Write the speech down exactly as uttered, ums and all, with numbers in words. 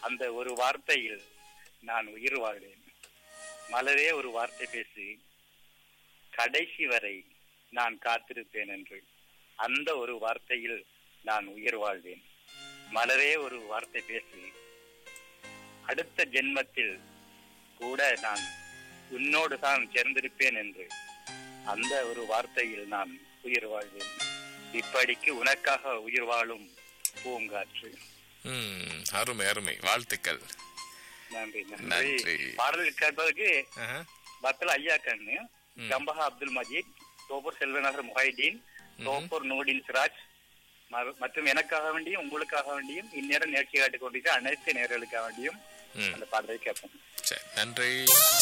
அந்த ஒரு வார்த்தையில் நான் உயிர் வாழ்வேன். மலரே ஒரு வார்த்தை பேசி கடைசி வரை நான் காத்திருப்பேன் என்று. அந்த ஒரு வார்த்தையில் நான் உயிர் வாழ்வேன். மலரே ஒரு வார்த்தை பேசி அடுத்த ஜென்மத்தில் கூட நான் உன்னோடு தான் சேர்ந்திருப்பேன் என்று. அந்த ஒரு வார்த்தையில் நான் உயிர் வாழ்வேன். இப்படிக்கு உனக்காக உயிர் வாழும் பூங்காற்று. அருமை அருமை, வாழ்த்துக்கள். நன்றி நன்றி. பாடல் கேட்பதற்கு பத்தல ஐயா கண்ணு, கம்பஹா அப்துல் மஜீத், தோப்பூர் செல்வநகர் முஹைதீன், தோப்பூர் நூடின் சிராஜ் மற்றும் எனக்காக வேண்டியும் உங்களுக்காக வேண்டியும் இந்நேரம் நேர்ச்சி காட்டிக் கொண்டிருக்க அனைத்து நேர்களுக்காக வேண்டியும் அந்த பாடலை கேட்போம். நன்றி.